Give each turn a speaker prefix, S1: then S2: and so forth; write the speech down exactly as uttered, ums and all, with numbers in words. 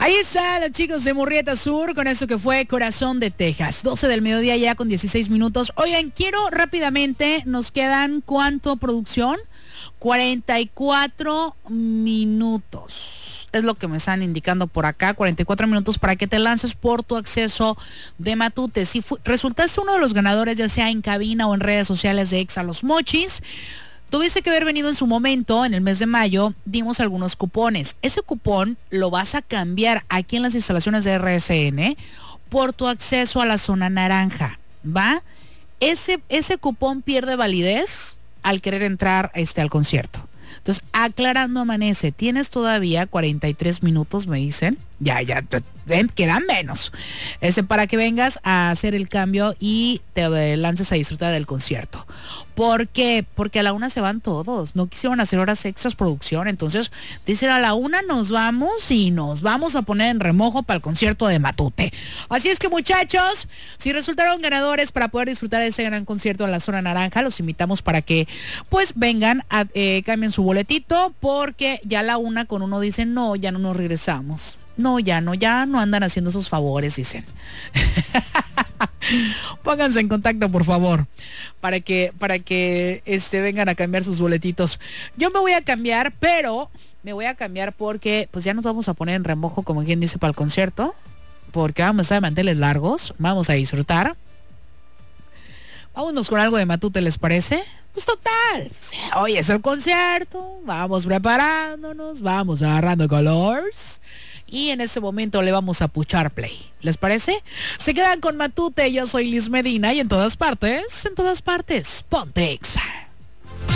S1: Ahí están los chicos de Murrieta Sur con eso que fue Corazón de Texas. doce del mediodía ya con dieciséis minutos. Oigan, quiero rápidamente, nos quedan ¿cuánto producción? cuarenta y cuatro minutos. Es lo que me están indicando por acá, cuarenta y cuatro minutos para que te lances por tu acceso de Matute. Si fu- resultaste uno de los ganadores, ya sea en cabina o en redes sociales de Exa Los Mochis, tuviese que haber venido en su momento, en el mes de mayo, dimos algunos cupones. Ese cupón lo vas a cambiar aquí en las instalaciones de R S N por tu acceso a la zona naranja, ¿va? Ese, ese cupón pierde validez al querer entrar este, al concierto. Entonces, aclarando amanece, tienes todavía cuarenta y tres minutos, me dicen. Ya, ya, ven, quedan menos. Este, para que vengas a hacer el cambio y te lances a disfrutar del concierto. ¿Por qué? Porque a la una se van todos. No quisieron hacer horas extras producción. Entonces, dicen a la una nos vamos y nos vamos a poner en remojo para el concierto de Matute. Así es que, muchachos, si resultaron ganadores para poder disfrutar de ese gran concierto en la zona naranja, los invitamos para que pues vengan, a, eh, cambien su boletito, porque ya a la una con uno dicen, no, ya no nos regresamos. No, ya no, ya no andan haciendo esos favores, dicen. Pónganse en contacto, por favor, para que, para que este, vengan a cambiar sus boletitos. Yo me voy a cambiar, pero me voy a cambiar porque pues ya nos vamos a poner en remojo, como quien dice, para el concierto, porque vamos a estar de manteles largos, vamos a disfrutar. Vámonos con algo de Matute, ¿les parece? Pues total, hoy es el concierto, vamos preparándonos, vamos agarrando colors. Y en ese momento le vamos a puchar play. ¿Les parece? Se quedan con Matute, yo soy Liz Medina y en todas partes, en todas partes, ponte Exa.